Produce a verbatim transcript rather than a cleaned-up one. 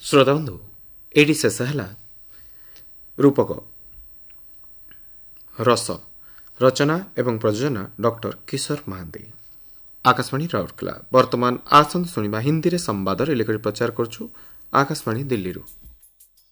श्रोताबंधु eighty शेष है रूपक रस रचना एवं प्रयोजना डॉक्टर किशोर महांती। आकाशवाणी राउरकेला। वर्तमान आसन शुणा हिंदी रे संवाद रेलिकरी प्रचार करछु आकाशवाणी दिल्ली रु।